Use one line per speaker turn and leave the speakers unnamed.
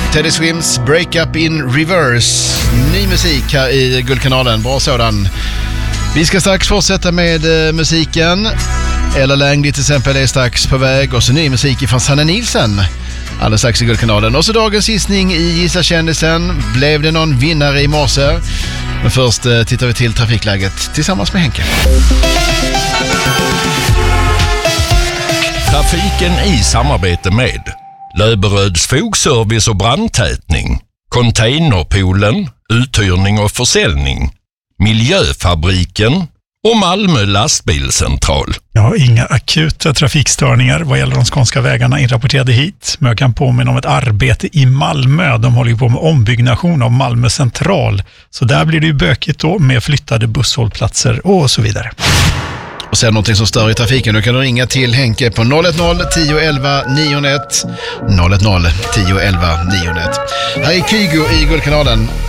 Teddy Swims Break Up in Reverse. Ny musik här i Guldkanalen, bra sådan. Vi ska strax fortsätta med musiken. Ella Langley till exempel är strax på väg. Och så ny musik från Sanna Nielsen alldeles strax i Guldkanalen. Och så dagens gissning i Gissa kändisen. Blev det någon vinnare i morse? Men först tittar vi till trafikläget tillsammans med Henke.
Trafiken i samarbete med Löberöds fogservice och brandtätning, Containerpoolen, uthyrning och försäljning, Miljöfabriken och Malmö lastbilscentral.
Ja, inga akuta trafikstörningar vad gäller de skånska vägarna inrapporterade hit. Men jag kan påminna om ett arbete i Malmö. De håller ju på med ombyggnation av Malmö central. Så där blir det ju bökigt då med flyttade busshållplatser och så vidare.
Och sen någonting som stör i trafiken, då kan du ringa till Henke på 010 10 11 901. 010 10 11 901. Här är Kygo i Guldkanalen.